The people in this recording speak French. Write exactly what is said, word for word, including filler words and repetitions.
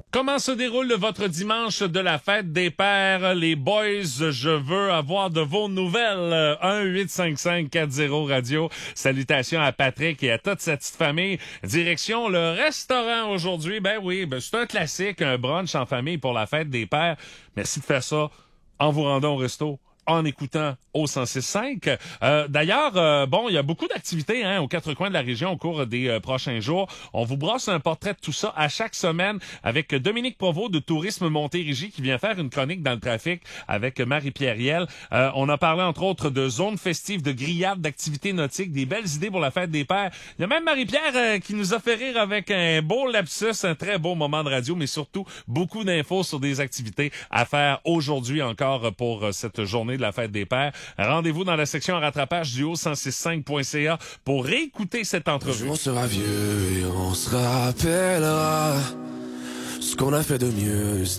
Comment se déroule votre dimanche de la fête des pères? Les boys, je veux avoir de vos nouvelles. un huit cinq cinq quatre zéro radio. Salutations à Patrick et à toute sa petite famille. Direction le restaurant aujourd'hui. Ben oui, ben c'est un classique, un brunch en famille pour la fête des pères. Merci de faire ça en vous rendant au resto, en écoutant au cent six cinq. Euh, d'ailleurs, euh, bon, il y a beaucoup d'activités hein, aux quatre coins de la région au cours des euh, prochains jours. On vous brosse un portrait de tout ça à chaque semaine avec Dominique Provost de Tourisme Montérégie qui vient faire une chronique dans le trafic avec Marie-Pierre Riel. Euh, on a parlé entre autres de zones festives, de grillades, d'activités nautiques, des belles idées pour la fête des pères. Il y a même Marie-Pierre euh, qui nous a fait rire avec un beau lapsus, un très beau moment de radio, mais surtout beaucoup d'infos sur des activités à faire aujourd'hui encore pour euh, cette journée de la fête des pères. Rendez-vous dans la section rattrapage du haut cent six cinq point c a pour réécouter cette entrevue. On sera vieux et on se rappellera ce qu'on a fait de mieux.